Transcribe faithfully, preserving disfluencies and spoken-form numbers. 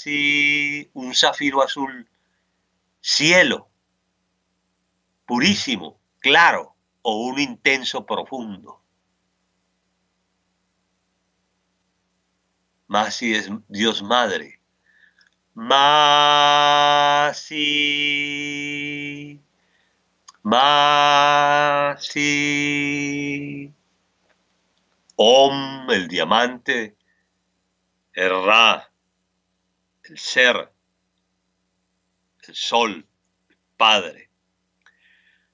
si un zafiro azul, cielo, purísimo, claro, o un intenso profundo. Masi es Dios Madre. Masi, Masi. Om, el diamante. El Ra, el ser, el sol, el Padre.